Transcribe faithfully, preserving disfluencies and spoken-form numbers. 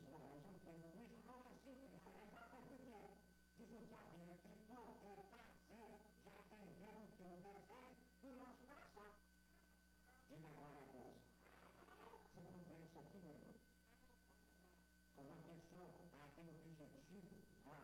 escolas não tem uma escola assim, porque desligarem a pipoca, passa, já tem vento, deserto, e nós passa. E agora a coisa. Você não pensa aqui, meu irmão? Uma pessoa que tem o objetivo